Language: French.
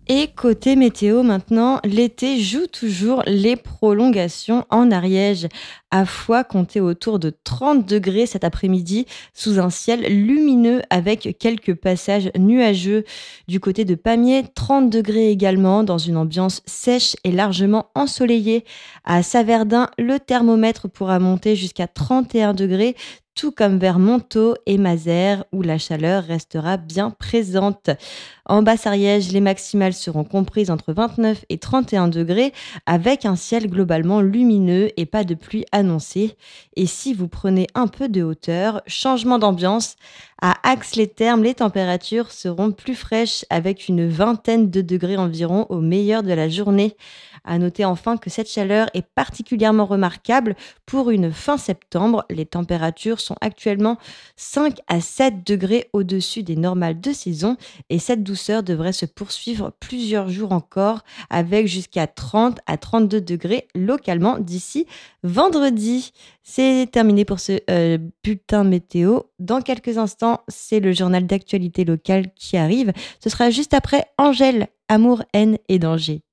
Et côté météo maintenant, l'été joue toujours les prolongations en Ariège. À Foix, comptez autour de 30 degrés cet après-midi sous un ciel lumineux avec quelques passages nuageux. Du côté de Pamiers, 30 degrés également dans une ambiance sèche et largement ensoleillée. À Saverdin, le thermomètre pourra monter jusqu'à 31 degrés, tout comme vers Montaut et Mazères où la chaleur restera bien présente. En Basse-Ariège, les maximales seront comprises entre 29 et 31 degrés, avec un ciel globalement lumineux et pas de pluie annoncée. Et si vous prenez un peu de hauteur, changement d'ambiance, à Ax-les-Thermes, les températures seront plus fraîches avec une vingtaine de degrés environ au meilleur de la journée. À noter enfin que cette chaleur est particulièrement remarquable pour une fin septembre. Les températures sont actuellement 5 à 7 degrés au-dessus des normales de saison et cette douceur devrait se poursuivre plusieurs jours encore avec jusqu'à 30 à 32 degrés localement d'ici vendredi. C'est terminé pour ce bulletin météo. Dans quelques instants, c'est le journal d'actualité locale qui arrive. Ce sera juste après Angèle, Amour, haine et danger.